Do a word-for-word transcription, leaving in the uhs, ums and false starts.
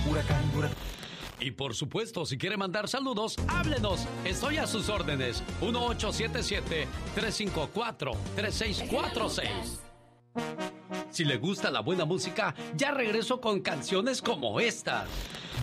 Huracán, huracán. Y por supuesto, si quiere mandar saludos, háblenos. Estoy a sus órdenes. uno ocho siete siete, tres cinco cuatro, tres seis cuatro seis. Si le gusta la buena música, ya regreso con canciones como estas.